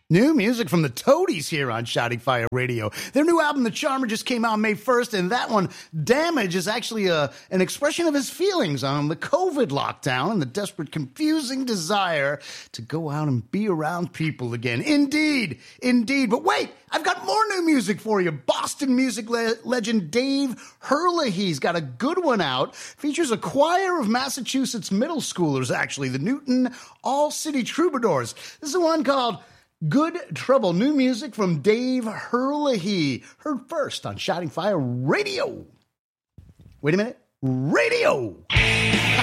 New music from the Toadies here on Shouting Fire Radio. Their new album, The Charmer, just came out May 1st, and that one, Damage, is actually an expression of his feelings on the COVID lockdown and the desperate, confusing desire to go out and be around people again. Indeed, indeed. But wait, I've got more new music for you. Boston music legend Dave Herlihy's got a good one out. Features a choir of Massachusetts middle schoolers, actually, the Newton All-City Troubadours. This is one called Good Trouble. New music from Dave Herlihy. Heard first on Shouting Fire Radio. Wait a minute. Radio!